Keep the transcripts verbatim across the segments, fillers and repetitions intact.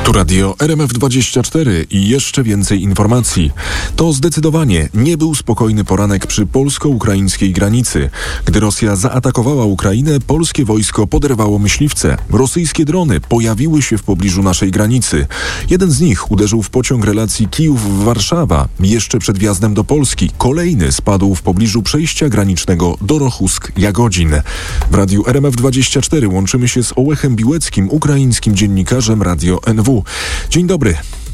Tu radio R M F dwadzieścia cztery i jeszcze więcej informacji. To zdecydowanie nie był spokojny poranek przy polsko-ukraińskiej granicy. Gdy Rosja zaatakowała Ukrainę, polskie wojsko poderwało myśliwce. Rosyjskie drony pojawiły się w pobliżu naszej granicy. Jeden z nich uderzył w pociąg relacji Kijów-Warszawa jeszcze przed wjazdem do Polski. Kolejny spadł w pobliżu przejścia granicznego Dorochusk-Jagodzin. W radiu R M F dwadzieścia cztery łączymy się z Ołechem Biłeckim, ukraińskim dziennikarzem Radio N W. Dzień dobry.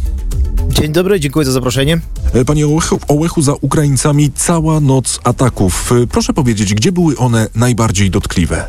Dzień dobry, dziękuję za zaproszenie. Panie Ołechu, Ołechu, za Ukraińcami cała noc ataków. Proszę powiedzieć, gdzie były one najbardziej dotkliwe?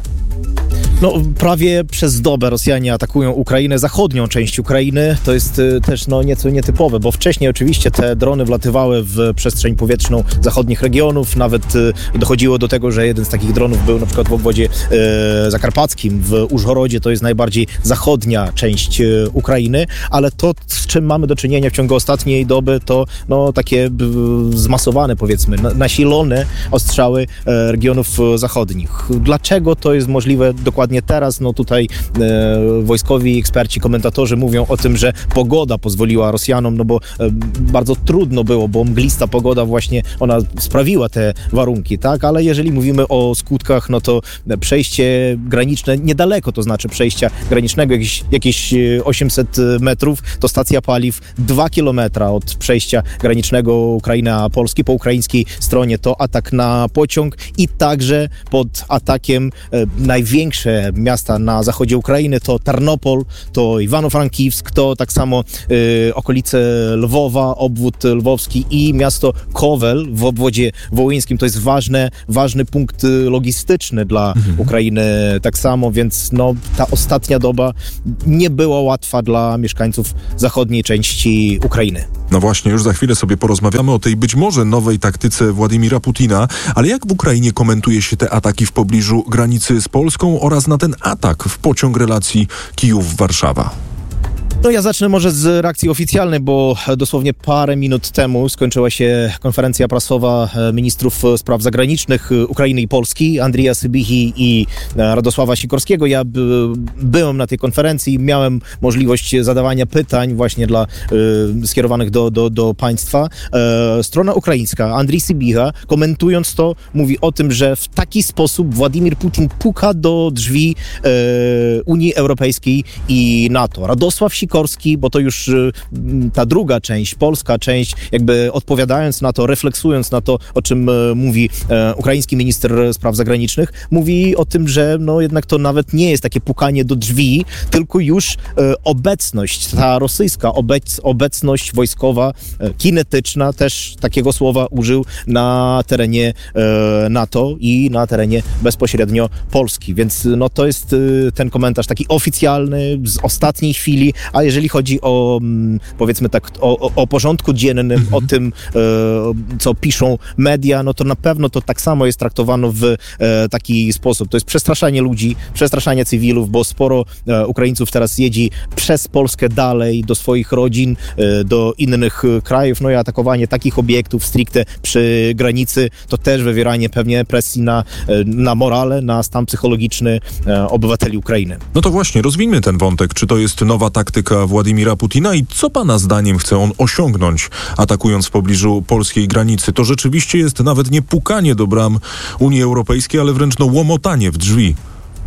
No, prawie przez dobę Rosjanie atakują Ukrainę, zachodnią część Ukrainy. To jest y, też no, nieco nietypowe, bo wcześniej oczywiście te drony wlatywały w przestrzeń powietrzną zachodnich regionów. Nawet y, dochodziło do tego, że jeden z takich dronów był na przykład w obwodzie y, zakarpackim, w Użhorodzie. To jest najbardziej zachodnia część y, Ukrainy, ale to, z czym mamy do czynienia w ciągu ostatniej doby, to no, takie y, zmasowane, powiedzmy, na, nasilone ostrzały y, regionów y, zachodnich. Dlaczego to jest możliwe dokładnie teraz? No tutaj e, wojskowi eksperci, komentatorzy mówią o tym, że pogoda pozwoliła Rosjanom, no bo e, bardzo trudno było, bo mglista pogoda właśnie ona sprawiła te warunki, tak? Ale jeżeli mówimy o skutkach, no to przejście graniczne niedaleko, to znaczy przejścia granicznego jakieś, jakieś osiemset metrów, to stacja paliw dwa kilometry od przejścia granicznego Ukraina-Polski. Po ukraińskiej stronie to atak na pociąg i także pod atakiem e, największe miasta na zachodzie Ukrainy to Tarnopol, to Iwano-Frankiwsk, to tak samo y, okolice Lwowa, obwód lwowski i miasto Kowel w obwodzie wołyńskim. To jest ważne, ważny punkt logistyczny dla mhm. Ukrainy tak samo, więc no, ta ostatnia doba nie była łatwa dla mieszkańców zachodniej części Ukrainy. No właśnie, już za chwilę sobie porozmawiamy o tej być może nowej taktyce Władimira Putina, ale jak w Ukrainie komentuje się te ataki w pobliżu granicy z Polską oraz na ten atak w pociąg relacji Kijów-Warszawa? No ja zacznę może z reakcji oficjalnej, bo dosłownie parę minut temu skończyła się konferencja prasowa ministrów spraw zagranicznych Ukrainy i Polski, Andrija Sybihi i Radosława Sikorskiego. Ja byłem na tej konferencji i miałem możliwość zadawania pytań właśnie dla y, skierowanych do, do, do państwa. E, strona ukraińska, Andrii Sybiha, komentując to, mówi o tym, że w taki sposób Władimir Putin puka do drzwi e, Unii Europejskiej i NATO. Radosław Sikorski, bo to już y, ta druga część, polska część, jakby odpowiadając na to, refleksując na to, o czym y, mówi y, ukraiński minister spraw zagranicznych, mówi o tym, że no jednak to nawet nie jest takie pukanie do drzwi, tylko już y, obecność, ta rosyjska obec, obecność wojskowa, y, kinetyczna, też takiego słowa użył na terenie y, NATO i na terenie bezpośrednio Polski. Więc no to jest y, ten komentarz taki oficjalny z ostatniej chwili, a jeżeli chodzi o, powiedzmy tak, o, o, o porządku dziennym, mm-hmm. o tym, e, co piszą media, no to na pewno to tak samo jest traktowano w e, taki sposób. To jest przestraszanie ludzi, przestraszanie cywilów, bo sporo e, Ukraińców teraz jedzie przez Polskę dalej do swoich rodzin, e, do innych krajów, no i atakowanie takich obiektów stricte przy granicy, to też wywieranie pewnie presji na, e, na morale, na stan psychologiczny e, obywateli Ukrainy. No to właśnie, rozwijmy ten wątek. Czy to jest nowa taktyka Władimira Putina i co pana zdaniem chce on osiągnąć, atakując w pobliżu polskiej granicy? To rzeczywiście jest nawet nie pukanie do bram Unii Europejskiej, ale wręcz no łomotanie w drzwi.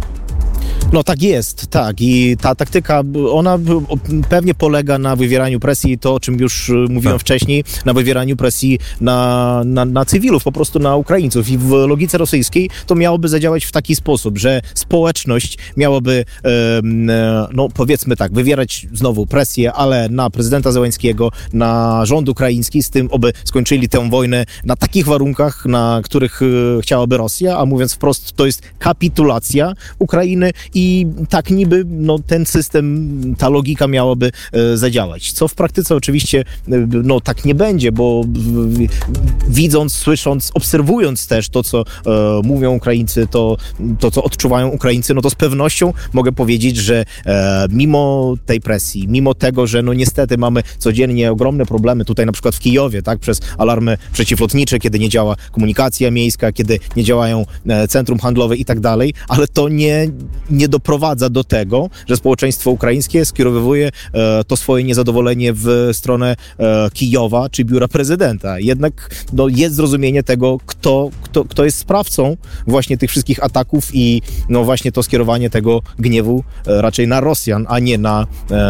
No tak jest, tak. I ta taktyka, ona pewnie polega na wywieraniu presji, to o czym już mówiłem tak. wcześniej, na wywieraniu presji na, na, na cywilów, po prostu na Ukraińców. I w logice rosyjskiej to miałoby zadziałać w taki sposób, że społeczność miałaby, e, no powiedzmy tak, wywierać znowu presję, ale na prezydenta Zełenskiego, na rząd ukraiński, z tym, aby skończyli tę wojnę na takich warunkach, na których e, chciałaby Rosja, a mówiąc wprost, to jest kapitulacja Ukrainy i tak niby no, ten system, ta logika miałaby e, zadziałać. Co w praktyce oczywiście e, no, tak nie będzie, bo w, widząc, słysząc, obserwując też to, co e, mówią Ukraińcy, to, to, co odczuwają Ukraińcy, no to z pewnością mogę powiedzieć, że e, mimo tej presji, mimo tego, że no niestety mamy codziennie ogromne problemy tutaj na przykład w Kijowie, tak, przez alarmy przeciwlotnicze, kiedy nie działa komunikacja miejska, kiedy nie działają e, centrum handlowe i tak dalej, ale to nie, nie nie doprowadza do tego, że społeczeństwo ukraińskie skierowuje e, to swoje niezadowolenie w stronę e, Kijowa czy biura prezydenta. Jednak no, jest zrozumienie tego, kto, kto, kto jest sprawcą właśnie tych wszystkich ataków i no właśnie to skierowanie tego gniewu e, raczej na Rosjan, a nie na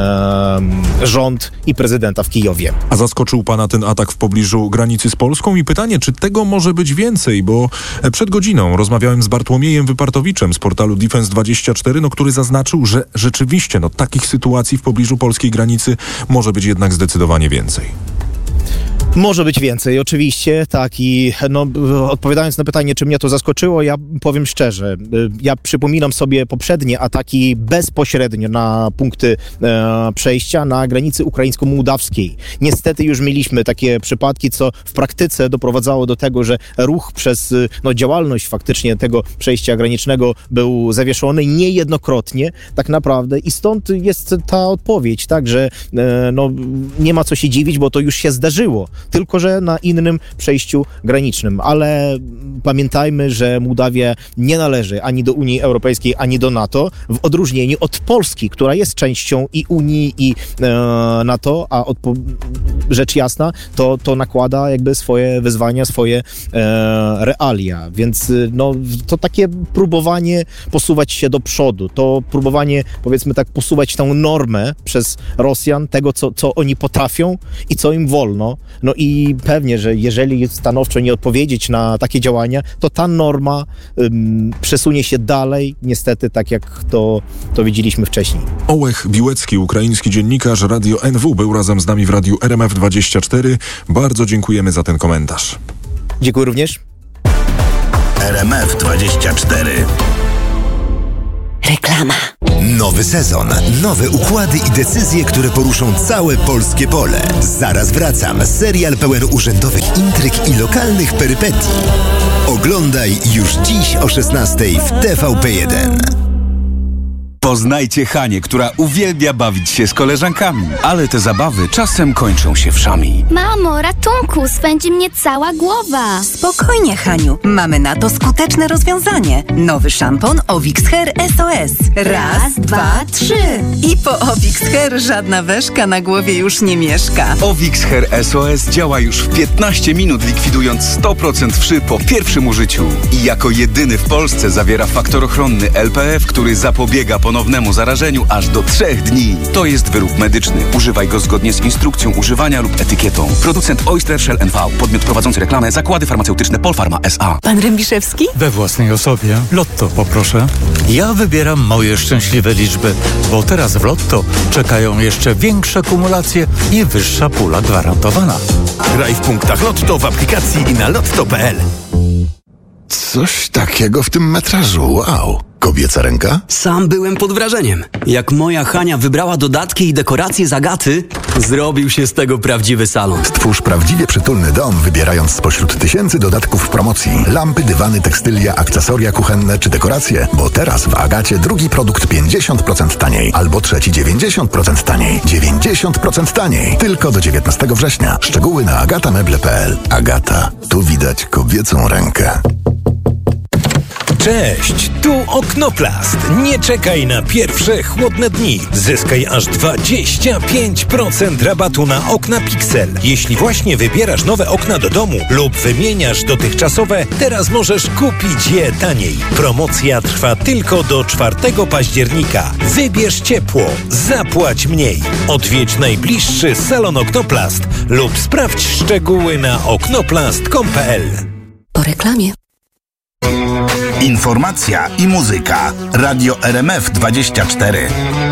e, rząd i prezydenta w Kijowie. A zaskoczył pana ten atak w pobliżu granicy z Polską? I pytanie, czy tego może być więcej? Bo przed godziną rozmawiałem z Bartłomiejem Wypartowiczem z portalu Defense dwadzieścia cztery, no, który zaznaczył, że rzeczywiście no, takich sytuacji w pobliżu polskiej granicy może być jednak zdecydowanie więcej. Może być więcej, oczywiście, tak i no, odpowiadając na pytanie, czy mnie to zaskoczyło, ja powiem szczerze, ja przypominam sobie poprzednie ataki bezpośrednio na punkty e, przejścia na granicy ukraińsko-mołdawskiej. Niestety już mieliśmy takie przypadki, co w praktyce doprowadzało do tego, że ruch przez no, działalność faktycznie tego przejścia granicznego był zawieszony niejednokrotnie tak naprawdę i stąd jest ta odpowiedź, tak, że e, no, nie ma co się dziwić, bo to już się zdarzyło. Tylko że na innym przejściu granicznym. Ale pamiętajmy, że Mołdawia nie należy ani do Unii Europejskiej, ani do NATO, w odróżnieniu od Polski, która jest częścią i Unii, i e, NATO, a odpo- rzecz jasna, to, to nakłada jakby swoje wyzwania, swoje e, realia. Więc no, to takie próbowanie posuwać się do przodu, to próbowanie, powiedzmy tak, posuwać tę normę przez Rosjan, tego, co, co oni potrafią i co im wolno. No i pewnie, że jeżeli stanowczo nie odpowiedzieć na takie działania, to ta norma ym, przesunie się dalej, niestety tak jak to, to widzieliśmy wcześniej. Ołech Biłecki, ukraiński dziennikarz Radio N W, był razem z nami w Radiu R M F dwadzieścia cztery. Bardzo dziękujemy za ten komentarz. Dziękuję również. R M F dwadzieścia cztery. Reklama. Nowy sezon, nowe układy i decyzje, które poruszą całe polskie pole. Zaraz wracam. Serial pełen urzędowych intryg i lokalnych perypetii. Oglądaj już dziś o szesnastej w T V P jeden. Poznajcie Hanię, która uwielbia bawić się z koleżankami, ale te zabawy czasem kończą się wszami. Mamo, ratunku, swędzi mnie cała głowa. Spokojnie, Haniu. Mamy na to skuteczne rozwiązanie. Nowy szampon Ovix Hair S O S. Raz, dwa, trzy. I po Ovix Hair żadna weszka na głowie już nie mieszka. Ovix Hair S O S działa już w piętnaście minut, likwidując sto procent wszy po pierwszym użyciu. I jako jedyny w Polsce zawiera faktor ochronny L P F, który zapobiega ponownemu zarażeniu aż do trzech dni. To jest wyrób medyczny. Używaj go zgodnie z instrukcją używania lub etykietą. Producent Oyster Shell N V. Podmiot prowadzący reklamę. Zakłady farmaceutyczne Polpharma S A. Pan Rębiszewski? We własnej osobie. Lotto poproszę. Ja wybieram moje szczęśliwe liczby, bo teraz w Lotto czekają jeszcze większe kumulacje i wyższa pula gwarantowana. Graj w punktach Lotto w aplikacji i na lotto kropka p l. Coś takiego w tym metrażu. Wow. Kobieca ręka? Sam byłem pod wrażeniem. Jak moja Hania wybrała dodatki i dekoracje z Agaty, zrobił się z tego prawdziwy salon. Stwórz prawdziwie przytulny dom, wybierając spośród tysięcy dodatków w promocji. Lampy, dywany, tekstylia, akcesoria kuchenne czy dekoracje. Bo teraz w Agacie drugi produkt pięćdziesiąt procent taniej. Albo trzeci dziewięćdziesiąt procent taniej. dziewięćdziesiąt procent taniej. Tylko do dziewiętnastego września. Szczegóły na agatameble kropka p l. Agata. Tu widać kobiecą rękę. Cześć, tu Oknoplast. Nie czekaj na pierwsze chłodne dni. Zyskaj aż dwadzieścia pięć procent rabatu na okna Pixel. Jeśli właśnie wybierasz nowe okna do domu lub wymieniasz dotychczasowe, teraz możesz kupić je taniej. Promocja trwa tylko do czwartego października. Wybierz ciepło, zapłać mniej. Odwiedź najbliższy salon Oknoplast lub sprawdź szczegóły na oknoplast kropka com kropka p l. Po reklamie. Informacja i muzyka. Radio R M F dwadzieścia cztery.